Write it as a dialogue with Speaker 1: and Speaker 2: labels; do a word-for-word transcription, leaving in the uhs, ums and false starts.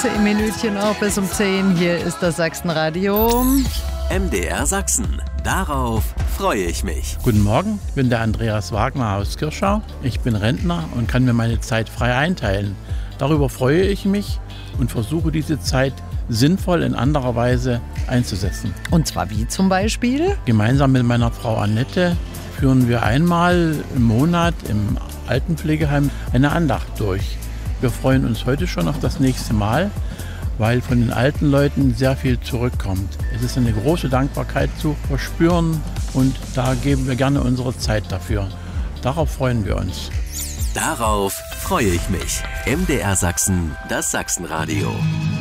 Speaker 1: Zehn Minütchen auch bis um zehn. Hier ist das Sachsenradio.
Speaker 2: M D R Sachsen. Darauf freue ich mich.
Speaker 3: Guten Morgen, ich bin der Andreas Wagner aus Kirschau. Ich bin Rentner und kann mir meine Zeit frei einteilen. Darüber freue ich mich und versuche diese Zeit sinnvoll in anderer Weise einzusetzen.
Speaker 1: Und zwar wie zum Beispiel?
Speaker 3: Gemeinsam mit meiner Frau Annette führen wir einmal im Monat im Altenpflegeheim eine Andacht durch. Wir freuen uns heute schon auf das nächste Mal, weil von den alten Leuten sehr viel zurückkommt. Es ist eine große Dankbarkeit zu verspüren und da geben wir gerne unsere Zeit dafür. Darauf freuen wir uns.
Speaker 2: Darauf freue ich mich. M D R Sachsen, das Sachsenradio.